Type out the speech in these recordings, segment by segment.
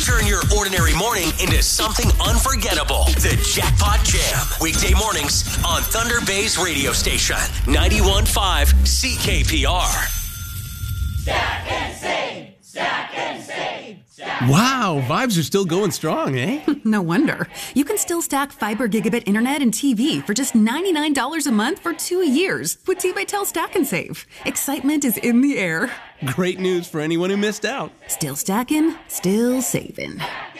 Turn your ordinary morning into something unforgettable. The Jackpot Jam. Weekday mornings on Thunder Bay's radio station, 91.5 CKPR. Stack and save! Stack and save! Wow, vibes are still going strong, eh? No wonder. You can still stack fiber gigabit internet and TV for just $99 a month for 2 years with T-Baytel Stack and Save. Excitement is in the air. Great news for anyone who missed out. Still stacking, still saving.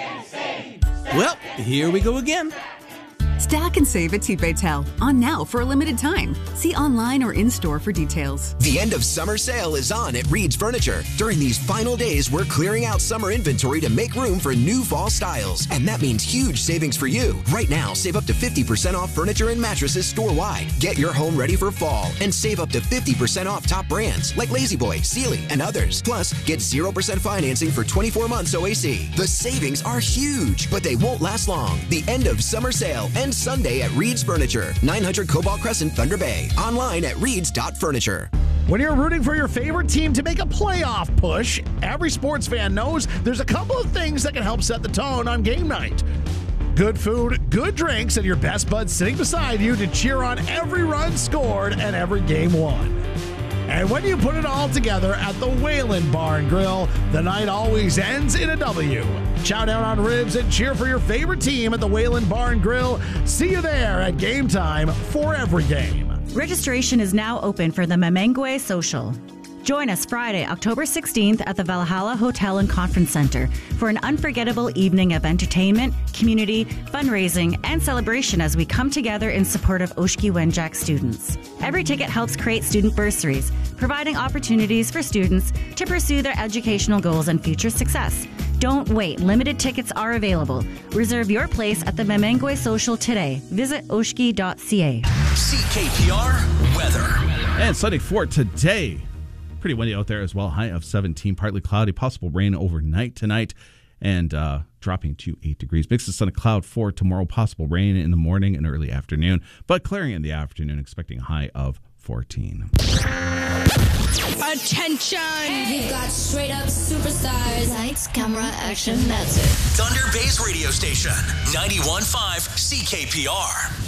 Well, here we go again. Stack and save at T-Baytel. On now for a limited time. See online or in-store for details. The end of summer sale is on at Reed's Furniture. During these final days, we're clearing out summer inventory to make room for new fall styles. And that means huge savings for you. Right now, save up to 50% off furniture and mattresses store-wide. Get your home ready for fall and save up to 50% off top brands like La-Z-Boy, Sealy, and others. Plus, get 0% financing for 24 months OAC. The savings are huge, but they won't last long. The end of summer sale ends Sunday at Reed's Furniture, 900 Cobalt Crescent, Thunder Bay. Online at reeds.furniture. When you're rooting for your favorite team to make a playoff push, every sports fan knows there's a couple of things that can help set the tone on game night. Good food, good drinks, and your best buds sitting beside you to cheer on every run scored and every game won. And when you put it all together at the Whalen Bar and Grill, the night always ends in a W. Chow down on ribs and cheer for your favorite team at the Whalen Bar and Grill. See you there at game time for every game. Registration is now open for the Memengwe Social. Join us Friday, October 16th at the Valhalla Hotel and Conference Center for an unforgettable evening of entertainment, community, fundraising, and celebration as we come together in support of Oshki Wenjack students. Every ticket helps create student bursaries, providing opportunities for students to pursue their educational goals and future success. Don't wait. Limited tickets are available. Reserve your place at the Memengwe Social today. Visit oshki.ca. CKPR weather. And sunny for today. Pretty windy out there as well. High of 17, partly cloudy, possible rain overnight tonight, and dropping to 8 degrees. Mix of sun and cloud for tomorrow. Possible rain in the morning and early afternoon, but clearing in the afternoon, expecting a high of 14. Attention! We've got straight up superstars. Lights, camera, action, that's it. Thunder Bay's radio station, 91.5 CKPR.